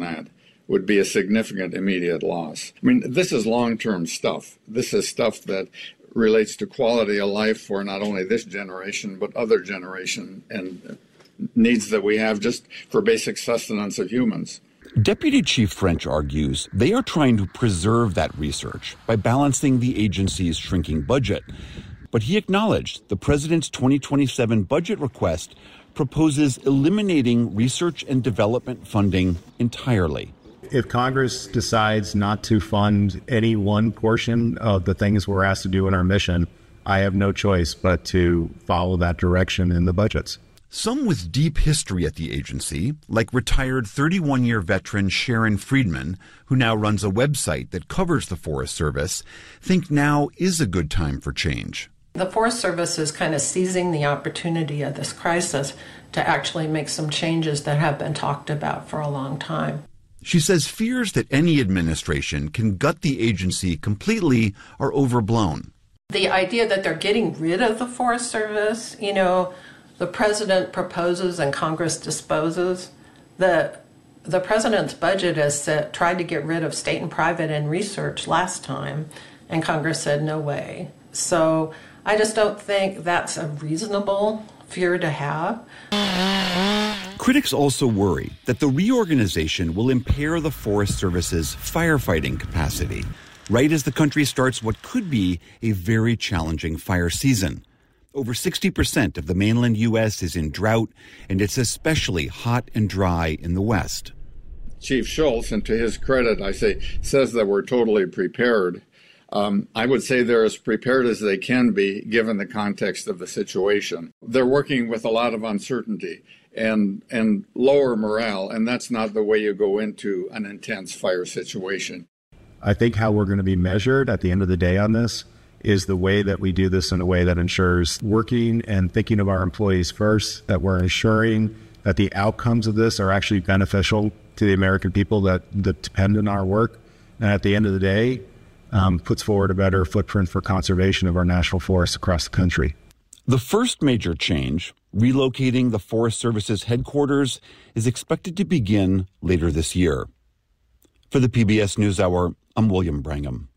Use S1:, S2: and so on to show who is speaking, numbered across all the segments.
S1: that would be a significant immediate loss. I mean, this is long-term stuff. This is stuff that relates to quality of life for not only this generation, but other generation and needs that we have just for basic sustenance of humans.
S2: Deputy Chief French argues they are trying to preserve that research by balancing the agency's shrinking budget. But he acknowledged the president's 2027 budget request proposes eliminating research and development funding entirely.
S3: If Congress decides not to fund any one portion of the things we're asked to do in our mission, I have no choice but to follow that direction in the budgets.
S2: Some with deep history at the agency, like retired 31-year veteran Sharon Friedman, who now runs a website that covers the Forest Service, think now is a good time for change.
S4: The Forest Service is kind of seizing the opportunity of this crisis to actually make some changes that have been talked about for a long time.
S2: She says fears that any administration can gut the agency completely are overblown.
S4: The idea that they're getting rid of the Forest Service, the president proposes and Congress disposes. The president's budget has tried to get rid of state and private in research last time, and Congress said no way. So I just don't think that's a reasonable fear to have.
S2: Critics also worry that the reorganization will impair the Forest Service's firefighting capacity, right as the country starts what could be a very challenging fire season. Over 60% of the mainland U.S. is in drought, and it's especially hot and dry in the West.
S1: Chief Schultz, and to his credit, says that we're totally prepared. I would say they're as prepared as they can be, given the context of the situation. They're working with a lot of uncertainty and lower morale, and that's not the way you go into an intense fire situation.
S3: I think how we're going to be measured at the end of the day on this is the way that we do this in a way that ensures working and thinking of our employees first, that we're ensuring that the outcomes of this are actually beneficial to the American people that depend on our work, and at the end of the day, puts forward a better footprint for conservation of our national forests across the country.
S2: The first major change, relocating the Forest Service's headquarters, is expected to begin later this year. For the PBS NewsHour, I'm William Brangham.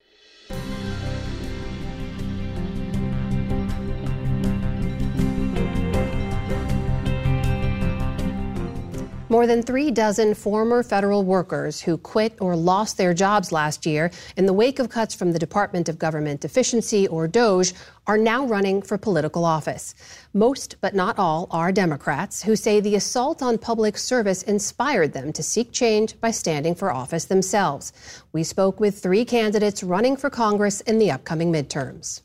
S5: More than 36 former federal workers who quit or lost their jobs last year in the wake of cuts from the Department of Government Efficiency, or DOGE, are now running for political office. Most, but not all, are Democrats who say the assault on public service inspired them to seek change by standing for office themselves. We spoke with 3 candidates running for Congress in the upcoming midterms.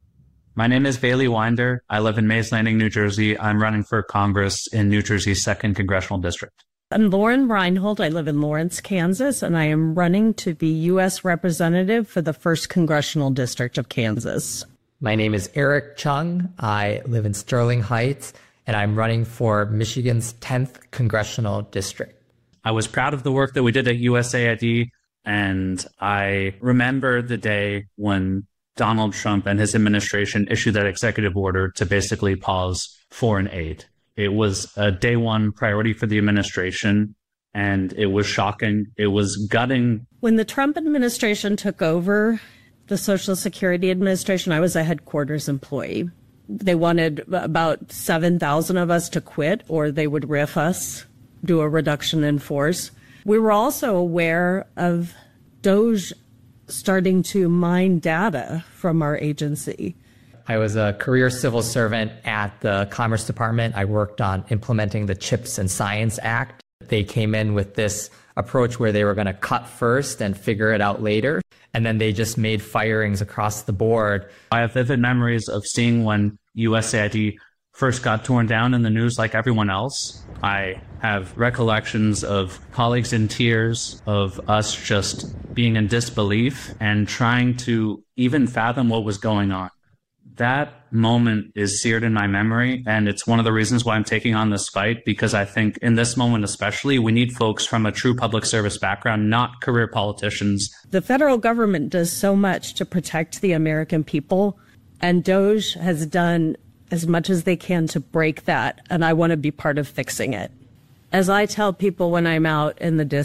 S6: My name is Bailey Winder. I live in Mays Landing, New Jersey. I'm running for Congress in New Jersey's 2nd Congressional District.
S7: I'm Lauren Reinhold. I live in Lawrence, Kansas, and I am running to be U.S. Representative for the 1st Congressional District of Kansas.
S8: My name is Eric Chung. I live in Sterling Heights, and I'm running for Michigan's 10th Congressional District.
S6: I was proud of the work that we did at USAID, and I remember the day when Donald Trump and his administration issued that executive order to basically pause foreign aid. It was a day one priority for the administration, and it was shocking. It was gutting.
S7: When the Trump administration took over the Social Security Administration, I was a headquarters employee. They wanted about 7,000 of us to quit, or they would RIF us, do a reduction in force. We were also aware of DOGE starting to mine data from our agency.
S8: I was a career civil servant at the Commerce Department. I worked on implementing the CHIPS and Science Act. They came in with this approach where they were going to cut first and figure it out later. And then they just made firings across the board.
S6: I have vivid memories of seeing when USAID first got torn down in the news like everyone else. I have recollections of colleagues in tears, of us just being in disbelief and trying to even fathom what was going on. That moment is seared in my memory, and it's one of the reasons why I'm taking on this fight, because I think in this moment especially, we need folks from a true public service background, not career politicians.
S7: The federal government does so much to protect the American people, and DOGE has done as much as they can to break that, and I want to be part of fixing it. As I tell people when I'm out in the